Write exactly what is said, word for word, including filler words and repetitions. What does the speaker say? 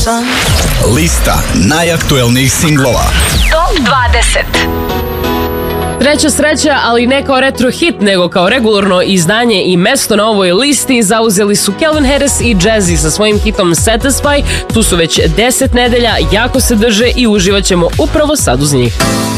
sun. Lista najaktuelnijih singlova. Top dvadeset. Treća sreća, ali ne kao retro hit, nego kao regularno izdanje i mesto na ovoj listi zauzeli su Calvin Harris i Jazzy sa svojim hitom Satisfy. Tu su već deset nedelja, jako se drže i uživat ćemo upravo sad uz njih.